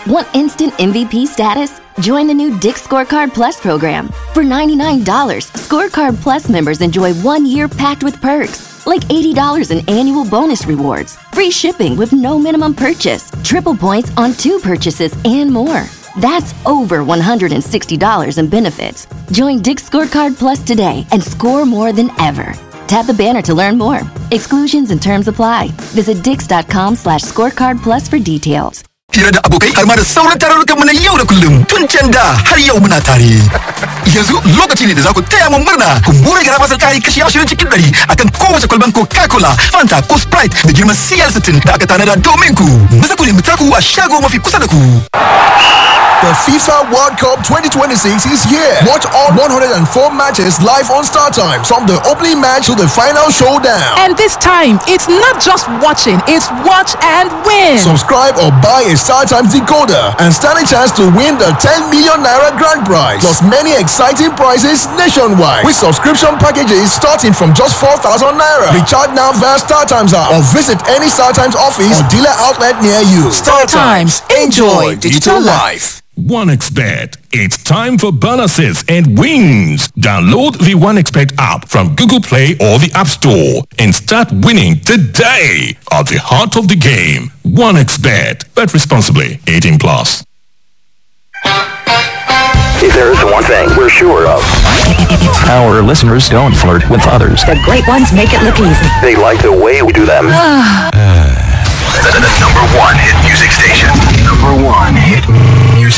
Want instant MVP status? Join the new Dick's Scorecard Plus program. For $99, Scorecard Plus members enjoy 1 year packed with perks, like $80 in annual bonus rewards, free shipping with no minimum purchase, triple points on 2 purchases, and more. That's over $160 in benefits. Join Dick's Scorecard Plus today and score more than ever. Tap the banner to learn more. Exclusions and terms apply. Visit dix.com/scorecard plus for details. Hira da abokai har ma da sauran tarurrukan mu na yau da kullum tun can da har yau muna tare. Yanzu lokaci ne da za ku taya mu murna ku more gara masar kari kashi 20 cikin 100 akan kowace kwalban Coca-Cola, Fanta ko Sprite da girman CL60 da aka tanada domin ku. Maza ku nemi taku a shago mafi kusa da ku. The FIFA World Cup 2026 is here. Watch all 104 matches live on Star Times from the opening match to the final showdown. And this time, it's not just watching, it's watch and win. Subscribe or buy a Star Times decoder and stand a chance to win the 10 million naira grand prize. Plus many exciting prizes nationwide with subscription packages starting from just 4,000 naira. Recharge now via Star Times app or visit any Star Times office or dealer outlet near you. Star Times, enjoy digital life. 1xBet. It's time for bonuses and wins. Download the 1xBet app from Google Play or the App Store and start winning today. At the heart of the game, 1xBet. Bet responsibly. 18 plus. If there is one thing we're sure of, our listeners don't flirt with others. The great ones make it look easy. They like the way we do them. The number 1 hit music station. Number 1 hit